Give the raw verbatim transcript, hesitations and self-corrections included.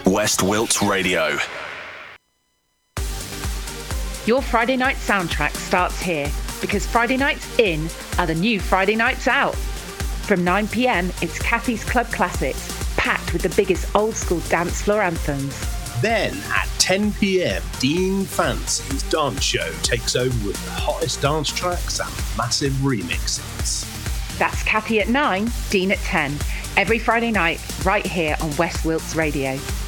West Wilts Radio. Your Friday night soundtrack starts here, because Friday nights in are the new Friday nights out. From nine p.m, it's Kathy's Club Classics, packed with the biggest old school dance floor anthems. Then at ten p.m, Dean Fancy's dance show takes over with the hottest dance tracks and massive remixes. That's Kathy at nine, Dean at ten. Every Friday night, right here on West Wilts Radio.